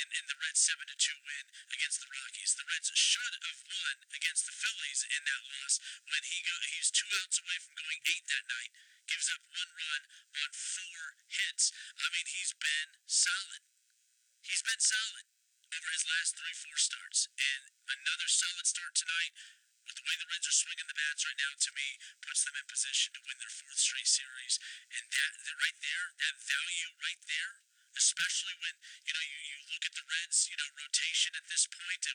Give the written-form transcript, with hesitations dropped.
in the Reds' 7-2 win against the Rockies. The Reds should have won against the Phillies in that loss when he's 2 outs away from going 8 that night. Gives up 1 run on 4 hits. I mean, he's been solid. He's been solid over his last 3-4 starts. And another solid start tonight. With the way the Reds are swinging the bats right now, to me, puts them in position to win their 4th straight series. And that right there, that value right there, especially when, you look at the Reds, rotation at this point,